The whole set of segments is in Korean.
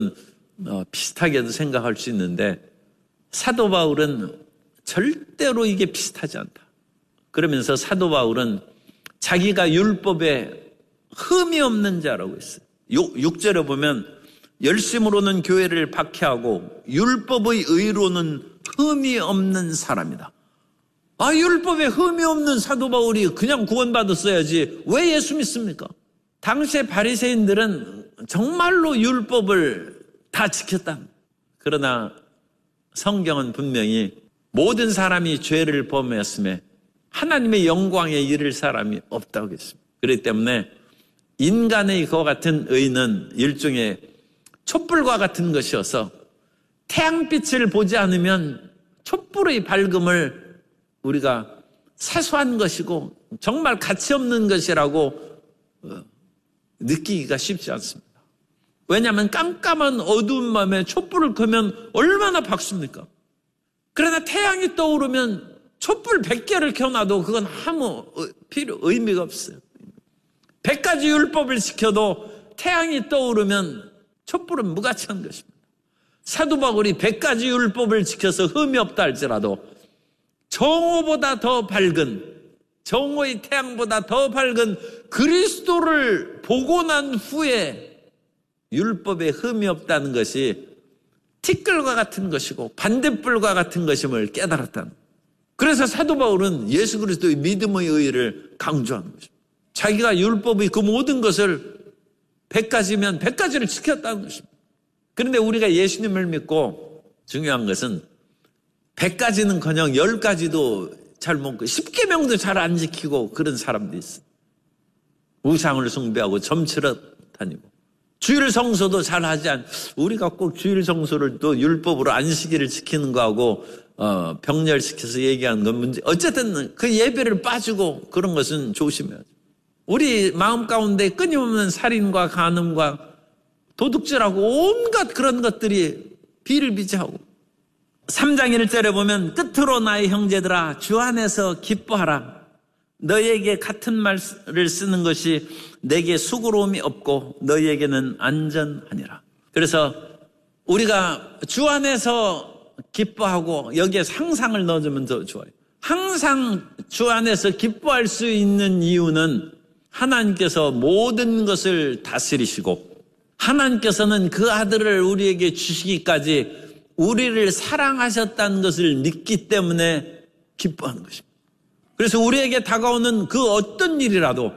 비슷하게도 생각할 수 있는데 사도 바울은 절대로 이게 비슷하지 않다. 그러면서 사도 바울은 자기가 율법에 흠이 없는 자라고 했어요. 6절에 보면 열심으로는 교회를 박해하고 율법의 의로는 흠이 없는 사람이다. 율법에 흠이 없는 사도 바울이 그냥 구원받았어야지 왜 예수 믿습니까? 당시의 바리새인들은 정말로 율법을 다 지켰다. 그러나 성경은 분명히 모든 사람이 죄를 범했음에 하나님의 영광에 이를 사람이 없다고 했습니다. 그렇기 때문에 인간의 그와 같은 의는 일종의 촛불과 같은 것이어서 태양빛을 보지 않으면 촛불의 밝음을 우리가 사소한 것이고 정말 가치 없는 것이라고 느끼기가 쉽지 않습니다. 왜냐하면 깜깜한 어두운 밤에 촛불을 켜면 얼마나 밝습니까? 그러나 태양이 떠오르면 촛불 100개를 켜놔도 그건 아무 의미가 없어요. 100가지 율법을 지켜도 태양이 떠오르면 촛불은 무가치한 것입니다. 사도 바울이 100가지 율법을 지켜서 흠이 없다 할지라도 정오보다 더 밝은, 정오의 태양보다 더 밝은 그리스도를 보고 난 후에 율법에 흠이 없다는 것이 티끌과 같은 것이고 반딧불과 같은 것임을 깨달았다는. 그래서 사도 바울은 예수 그리스도의 믿음의 의의를 강조하는 것입니다. 자기가 율법의 그 모든 것을 100가지면 100가지를 지켰다는 것입니다. 그런데 우리가 예수님을 믿고 중요한 것은 100가지는커녕 10가지도 잘 먹고 10계명도 잘 안 지키고 그런 사람도 있어요. 우상을 숭배하고 점치러 다니고 주일 성소도 잘 하지 않. 우리가 꼭 주일 성소를 또 율법으로 안식일을 지키는 거하고 병렬시켜서 얘기하는 건 문제. 어쨌든 그 예배를 빠지고 그런 것은 조심해야죠. 우리 마음 가운데 끊임없는 살인과 간음과 도둑질하고 온갖 그런 것들이 비일비재하고 3장 1절에 보면 끝으로 나의 형제들아 주 안에서 기뻐하라. 너희에게 같은 말을 쓰는 것이 내게 수고로움이 없고 너희에게는 안전하니라. 그래서 우리가 주 안에서 기뻐하고 여기에 상상을 넣어주면 더 좋아요. 항상 주 안에서 기뻐할 수 있는 이유는 하나님께서 모든 것을 다스리시고 하나님께서는 그 아들을 우리에게 주시기까지 우리를 사랑하셨다는 것을 믿기 때문에 기뻐하는 것입니다. 그래서 우리에게 다가오는 그 어떤 일이라도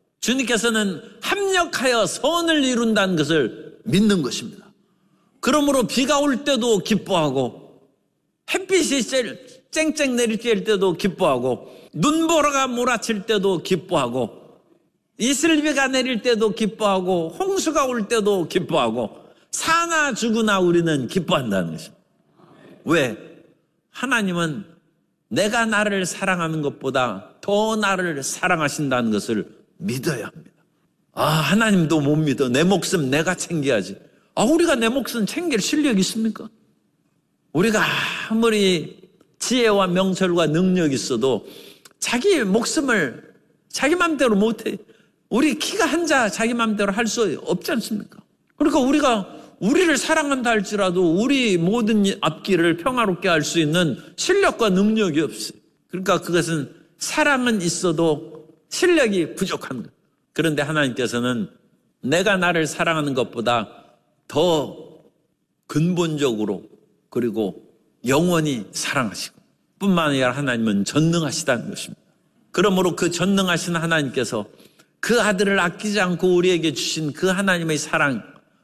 주님께서는 합력하여 선을 이룬다는 것을 믿는 것입니다. 그러므로 비가 올 때도 기뻐하고 햇빛이 쨍쨍 내릴 때도 기뻐하고 눈보라가 몰아칠 때도 기뻐하고 이슬비가 내릴 때도 기뻐하고 홍수가 올 때도 기뻐하고 사나 죽으나 우리는 기뻐한다는 것입니다. 왜? 하나님은 내가 나를 사랑하는 것보다 더 나를 사랑하신다는 것을 믿어야 합니다. 하나님도 못 믿어. 내 목숨 내가 챙겨야지. 우리가 내 목숨 챙길 실력이 있습니까? 우리가 아무리 지혜와 명철과 능력이 있어도 자기 목숨을 자기 맘대로 못해. 우리 키가 한자 자기 맘대로 할 수 없지 않습니까? 그러니까 우리가 우리를 사랑한다 할지라도 우리 모든 앞길을 평화롭게 할 수 있는 실력과 능력이 없어요. 그러니까 그것은 사랑은 있어도 실력이 부족한 거예요. 그런데 하나님께서는 내가 나를 사랑하는 것보다 더 근본적으로 그리고 영원히 사랑하시고 뿐만 아니라 하나님은 전능하시다는 것입니다. 그러므로 그 전능하신 하나님께서 그 아들을 아끼지 않고 우리에게 주신 그 하나님의 사랑,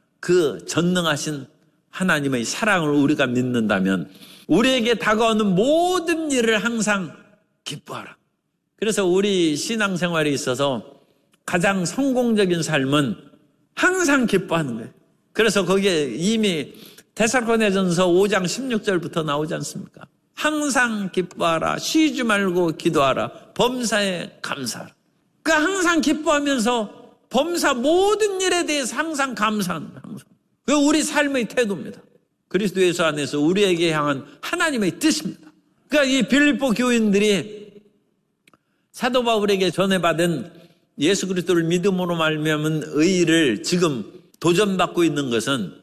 그 전능하신 하나님의 사랑을 우리가 믿는다면 우리에게 다가오는 모든 일을 항상 기뻐하라. 그래서 우리 신앙생활에 있어서 가장 성공적인 삶은 항상 기뻐하는 거예요. 그래서 거기에 이미 데살로니가전서 5장 16절부터 나오지 않습니까? 항상 기뻐하라. 쉬지 말고 기도하라. 범사에 감사하라. 그러니까 항상 기뻐하면서 범사 모든 일에 대해서 항상 감사합니다. 항상. 그게 우리 삶의 태도입니다. 그리스도 예수 안에서 우리에게 향한 하나님의 뜻입니다. 그러니까 이 빌립보 교인들이 사도 바울에게 전해받은 예수 그리스도를 믿음으로 말미암은 의의를 지금 도전받고 있는 것은